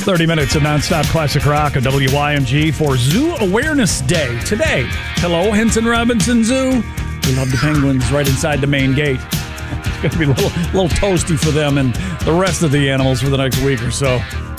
30 minutes of nonstop classic rock at WYMG for Zoo Awareness Day. Today, hello, Henson Robinson Zoo. We love the penguins right inside the main gate. It's going to be a little toasty for them and the rest of the animals for the next week or so.